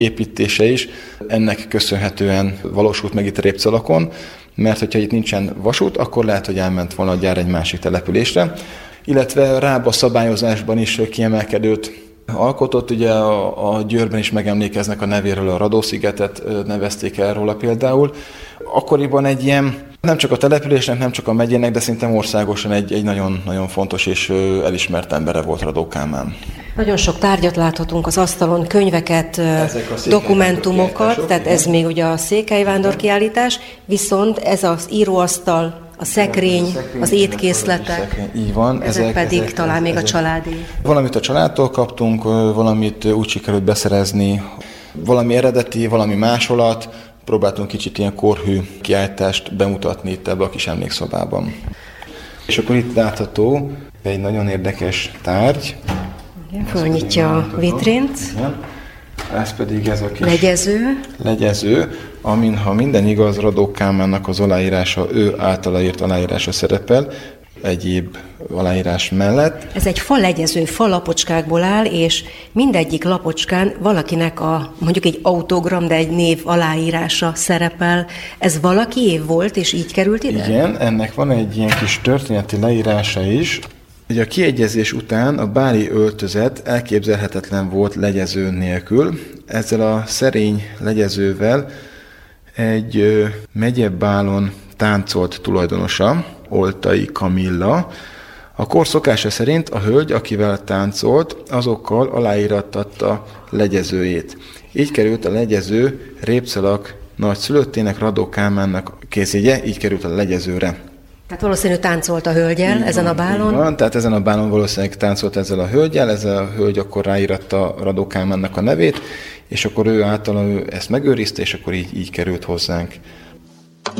építése is ennek köszönhetően valósult meg itt a Répcalakon, mert hogyha itt nincsen vasút, akkor lehet, hogy elment volna a gyár egy másik településre. Illetve Rába szabályozásban is kiemelkedőt alkotott, ugye a Győrben is megemlékeznek a nevéről, a Radó-szigetet nevezték el róla például. Akkoriban egy ilyen, nem csak a településnek, nem csak a megyének, de szinte országosan egy nagyon, nagyon fontos és elismert embere volt Radó Kálmán. Nagyon sok tárgyat láthatunk az asztalon, könyveket, dokumentumokat, tehát ez még ugye a székelyvándor kiállítás, viszont ez az íróasztal, a szekrény, az étkészletek, így van, ezek pedig talán még a családi. Valamit a családtól kaptunk, valamit úgy sikerült beszerezni, valami eredeti, valami másolat, próbáltunk kicsit ilyen korhű kiállítást bemutatni itt ebbe a kis emlékszobában. És akkor itt látható egy nagyon érdekes tárgy. Fölnyitja a vitrínt. Ez pedig ez a kis legyező, amin, ha minden igaz, Radó Kálmánnak az aláírása, ő általa írt aláírása szerepel, egyéb aláírás mellett. Ez egy falegyező, falapocskákból áll, és mindegyik lapocskán valakinek mondjuk egy autogram, de egy név aláírása szerepel. Ez valakié volt, és így került ide? Igen, ennek van egy ilyen kis történeti leírása is. Ugye a kiegyezés után a báli öltözet elképzelhetetlen volt legyező nélkül. Ezzel a szerény legyezővel egy megyebálon táncolt tulajdonosa, Oltai Kamilla. A kor szokása szerint a hölgy, akivel táncolt, azokkal aláírattatta legyezőjét. Így került a legyező Répcalak nagyszülöttének, Radó Kálmánnak kézjegye, így került a legyezőre. Tehát valószínű táncolt a hölgyel ezen a bálon? Van, tehát ezen a bálon valószínűleg táncolt ezzel a hölgyel, ezzel a hölgy akkor ráíratta Radó Kálmánnak a nevét, és akkor ő által ezt megőrizte, és akkor így került hozzánk